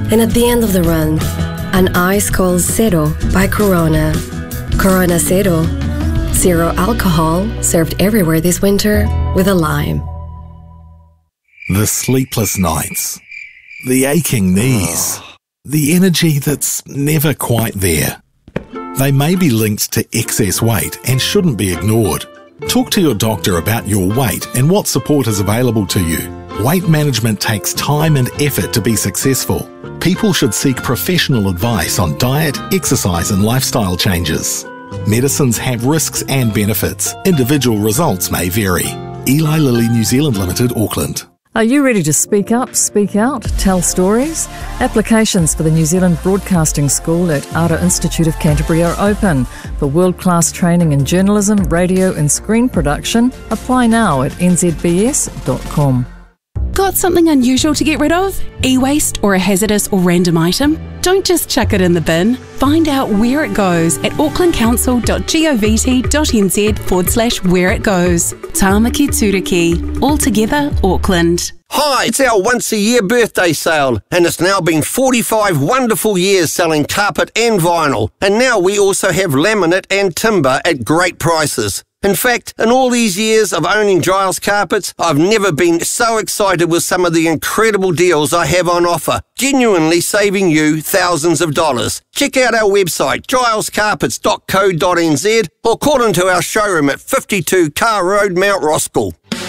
And at the end of the run, an ice-cold Zero by Corona. Corona Zero. Zero alcohol, served everywhere this winter with a lime. The sleepless nights. The aching knees. The energy that's never quite there. They may be linked to excess weight and shouldn't be ignored. Talk to your doctor about your weight and what support is available to you. Weight management takes time and effort to be successful. People should seek professional advice on diet, exercise and lifestyle changes. Medicines have risks and benefits. Individual results may vary. Eli Lilly New Zealand Limited, Auckland. Are you ready to speak up, speak out, tell stories? Applications for the New Zealand Broadcasting School at Ara Institute of Canterbury are open. For world-class training in journalism, radio and screen production, apply now at nzbs.com. Got something unusual to get rid of? E-waste or a hazardous or random item? Don't just chuck it in the bin. Find out where it goes at aucklandcouncil.govt.nz/where it goes. Tāmaki Turiki. All together, Auckland. Hi, it's our once-a-year birthday sale, and it's now been 45 wonderful years selling carpet and vinyl, and now we also have laminate and timber at great prices. In fact, in all these years of owning Giles Carpets, I've never been so excited with some of the incredible deals I have on offer, genuinely saving you thousands of dollars. Check out our website, gilescarpets.co.nz, or call into our showroom at 52 Car Road, Mount Roskill.